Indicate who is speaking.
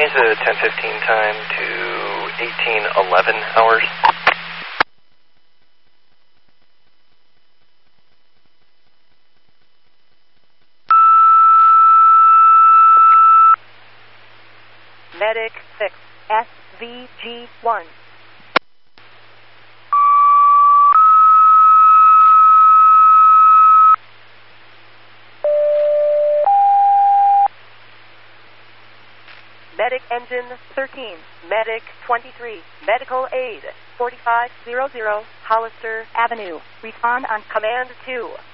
Speaker 1: change the 10:15 time to 18:11 hours.
Speaker 2: Medic 6, SVG1. Medic Engine 13, Medic 23, Medical Aid 4500 Hollister Avenue. Respond on Command 2.